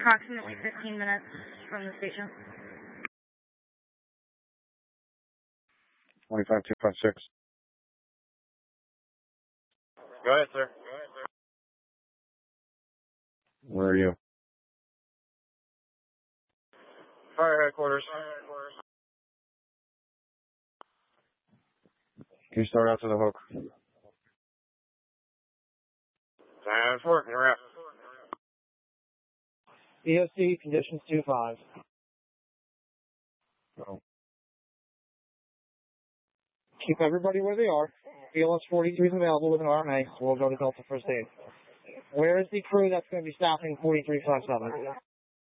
Approximately 15 minutes from the station. 25256. Go ahead, sir. Where are you? Fire headquarters. Can you start out to the hook? 10-4, you're out. EOC, conditions 2-5. Oh. Keep everybody where they are. BLS 43 is available with an RMA. We'll go to Delta First Aid. Where is the crew that's going to be staffing 4357?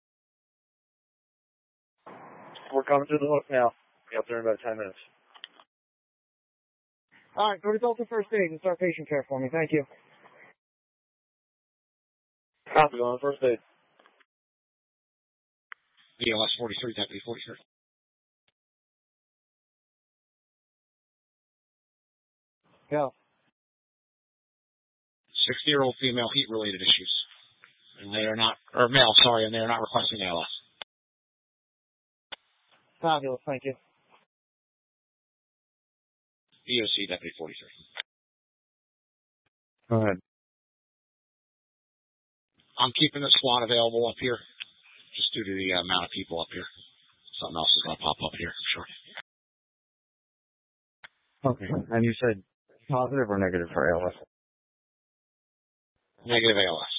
We're coming to the hook now. Be up there in about 10 minutes. All right, go to Delta First Aid and start patient care for me. Thank you. Copy on first aid. BLS 43, Deputy 43. Go. 60-year-old female heat-related issues. And they are not, or male, sorry, and they are not requesting ALS. Fabulous, thank you. EOC, Deputy 43. Go ahead. I'm keeping the squad available up here, just due to the amount of people up here. Something else is going to pop up here, I'm sure. Okay. And you said positive or negative for ALS? Negative ALS.